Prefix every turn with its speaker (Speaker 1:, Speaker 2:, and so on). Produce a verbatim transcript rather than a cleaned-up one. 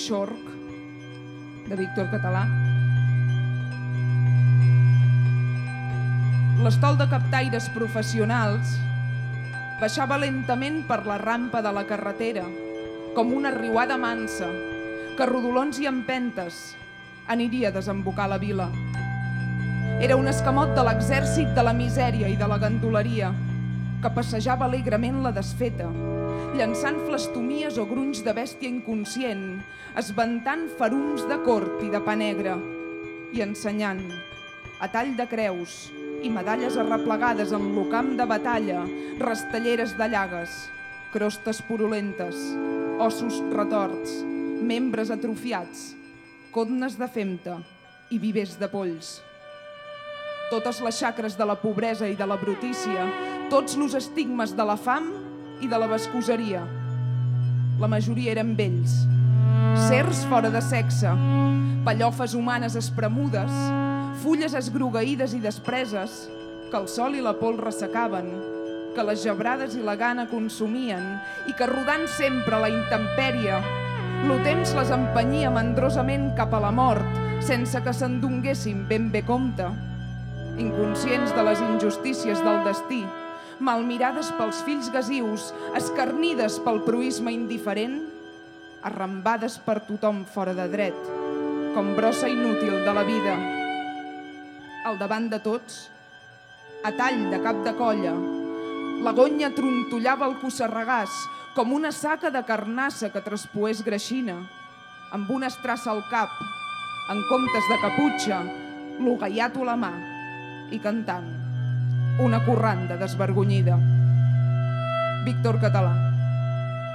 Speaker 1: Xorc, de Víctor Català. L'estol de captaires professionals baixava lentament per la rampa de la carretera, com una riuada mansa, que rodolons i empentes aniria a desembocar la vila. Era un escamot de l'exèrcit de la misèria i de la gandoleria, que passejava alegrement la desfeta, llançant flastomies o grunys de bèstia inconscient, esventant ferums de cort i de pa negre, i ensenyant, a tall de creus i medalles arreplegades en l'ocam de batalla, rastelleres de llagues, crostes purulentes, ossos retorts, membres atrofiats, codnes de femta i vivers de polls. Totes les xacres de la pobresa i de la brutícia, tots los estigmes de la fam i de la bascoseria. La majoria eren vells, cercs fora de sexe, pallofes humanes espremudes, fulles esgrogueïdes i despreses, que el sol i la pols ressecaven, que les gebrades i la gana consumien i que rodant sempre a la intempèrie, lo temps les empenyia mandrosament cap a la mort sense que se'n donguessin ben bé compte. Inconscients de les injustícies del destí, malmirades pels fills gasius, escarnides pel proïsme indiferent, arrambades per tothom fora de dret, com brossa inútil de la vida. Al davant de tots, a tall de cap de colla, la gonya trontollava el cossarregàs com una saca de carnassa que traspoés greixina, amb una estrassa al cap, en comptes de caputxa, l'ogaiato a la mà, i cantant una corranda desvergonyida. Víctor Català.